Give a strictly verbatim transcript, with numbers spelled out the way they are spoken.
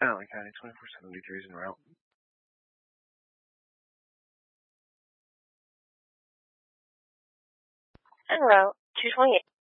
Allen County, twenty-four seventy-three is en route. En route, two twenty-eight.